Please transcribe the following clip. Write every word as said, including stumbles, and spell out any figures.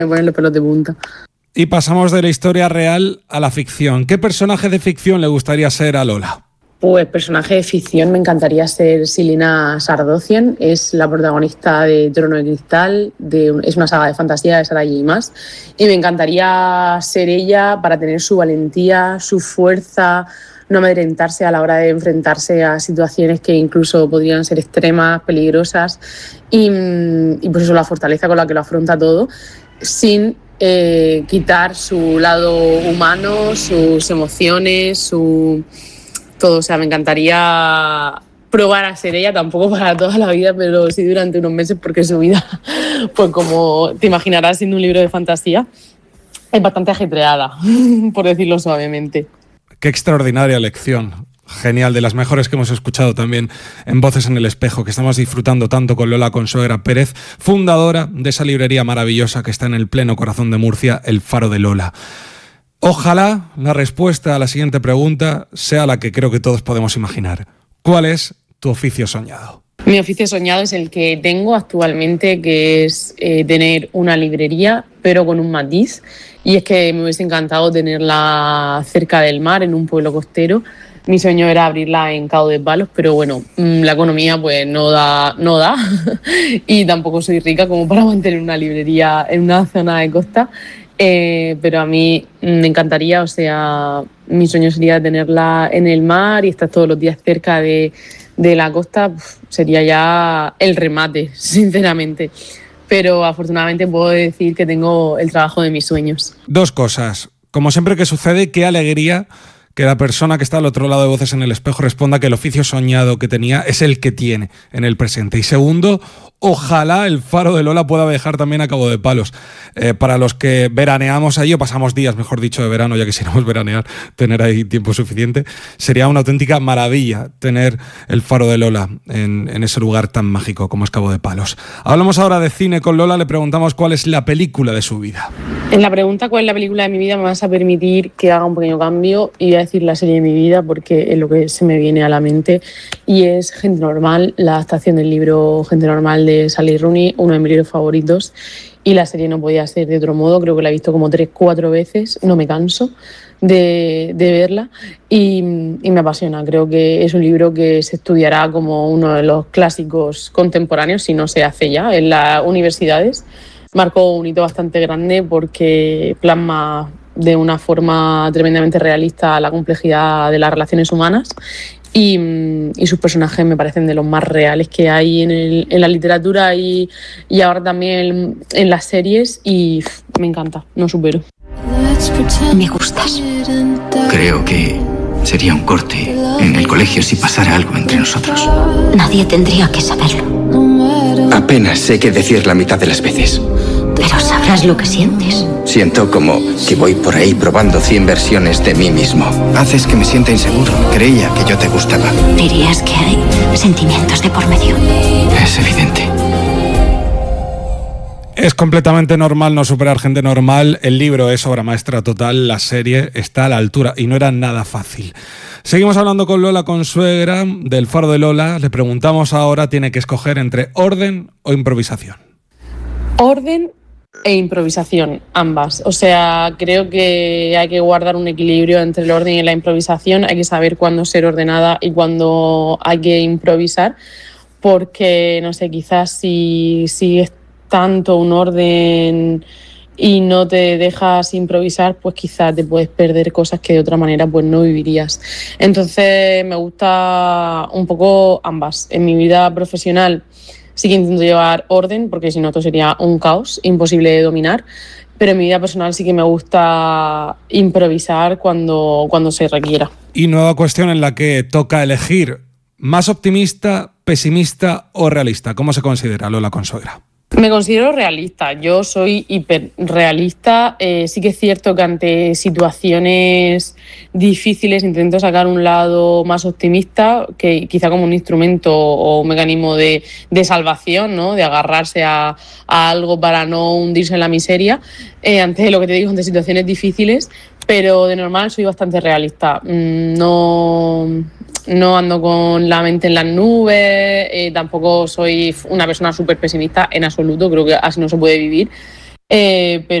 Me ponen los pelos de punta. Y pasamos de la historia real a la ficción. ¿Qué personaje de ficción le gustaría ser a Lola? Pues personaje de ficción me encantaría ser Silena Sardocian, es la protagonista de Trono de Cristal, de, es una saga de fantasía de Sarah J. Maas, y me encantaría ser ella para tener su valentía, su fuerza, no amedrentarse a la hora de enfrentarse a situaciones que incluso podrían ser extremas, peligrosas, y, y pues eso, la fortaleza con la que lo afronta todo, sin eh, quitar su lado humano, sus emociones, su... todo. O sea, me encantaría probar a ser ella, tampoco para toda la vida, pero sí durante unos meses, porque su vida, pues como te imaginarás siendo un libro de fantasía, es bastante ajetreada, por decirlo suavemente. Qué extraordinaria lección. Genial, de las mejores que hemos escuchado también en Voces en el Espejo, que estamos disfrutando tanto con Lola Consuegra Pérez, fundadora de esa librería maravillosa que está en el pleno corazón de Murcia, El Faro de Lola. Ojalá la respuesta a la siguiente pregunta sea la que creo que todos podemos imaginar. ¿Cuál es tu oficio soñado? Mi oficio soñado es el que tengo actualmente, que es eh, tener una librería, pero con un matiz. Y es que me hubiese encantado tenerla cerca del mar, en un pueblo costero. Mi sueño era abrirla en Cabo de Palos, pero bueno, la economía pues no da, no da. Y tampoco soy rica como para mantener una librería en una zona de costa. Eh, pero a mí me encantaría, o sea, mi sueño sería tenerla en el mar y estar todos los días cerca de, de la costa. Uf, sería ya el remate, sinceramente. Pero afortunadamente puedo decir que tengo el trabajo de mis sueños. Dos cosas. Como siempre que sucede, qué alegría que la persona que está al otro lado de Voces en el Espejo responda que el oficio soñado que tenía es el que tiene en el presente. Y segundo, ojalá el Faro de Lola pueda viajar también a Cabo de Palos. Eh, para los que veraneamos ahí, o pasamos días, mejor dicho, de verano, ya que quisiéramos veranear, tener ahí tiempo suficiente, sería una auténtica maravilla tener el Faro de Lola en, en ese lugar tan mágico como es Cabo de Palos. Hablamos ahora de cine con Lola, le preguntamos cuál es la película de su vida. En la pregunta cuál es la película de mi vida me vas a permitir que haga un pequeño cambio y voy a decir la serie de mi vida porque es lo que se me viene a la mente, y es Gente Normal, la adaptación del libro Gente Normal de Sally Rooney, uno de mis libros favoritos, y la serie no podía ser de otro modo. Creo que la he visto como tres, cuatro veces, no me canso de, de verla, y, y me apasiona. Creo que es un libro que se estudiará como uno de los clásicos contemporáneos, si no se hace ya, en las universidades. Marcó un hito bastante grande porque plasma de una forma tremendamente realista la complejidad de las relaciones humanas, y, y sus personajes me parecen de los más reales que hay en, el, en la literatura y, y ahora también en las series, y pff, me encanta, no supero. Me gustas. Creo que sería un corte en el colegio si pasara algo entre nosotros. Nadie tendría que saberlo. Apenas sé qué decir la mitad de las veces. Pero sabrás lo que sientes. Siento como que voy por ahí probando cien versiones de mí mismo. Haces que me sienta inseguro. Creía que yo te gustaba. ¿Dirías que hay sentimientos de por medio? Es evidente. Es completamente normal no superar Gente Normal. El libro es obra maestra total, la serie está a la altura y no era nada fácil. Seguimos hablando con Lola Consuegra del Faro de Lola. Le preguntamos ahora, tiene que escoger entre orden o improvisación. Orden e improvisación, ambas. O sea, creo que hay que guardar un equilibrio entre el orden y la improvisación. Hay que saber cuándo ser ordenada y cuándo hay que improvisar, porque, no sé, quizás si sigues tanto un orden y no te dejas improvisar, pues quizás te puedes perder cosas que de otra manera pues no vivirías. Entonces me gusta un poco ambas. En mi vida profesional sí que intento llevar orden, porque si no esto sería un caos imposible de dominar, pero en mi vida personal sí que me gusta improvisar cuando, cuando se requiera. Y nueva cuestión en la que toca elegir: ¿más optimista, pesimista o realista? ¿Cómo se considera Lola Consuegra? Me considero realista, yo soy hiperrealista. Eh, sí que es cierto que ante situaciones difíciles intento sacar un lado más optimista, que quizá como un instrumento o un mecanismo de, de salvación, ¿no? De agarrarse a, a algo para no hundirse en la miseria, eh, ante lo que te digo, ante situaciones difíciles, pero de normal soy bastante realista. Mm, no... No ando con la mente en las nubes, eh, tampoco soy una persona súper pesimista en absoluto, creo que así no se puede vivir. Eh, pero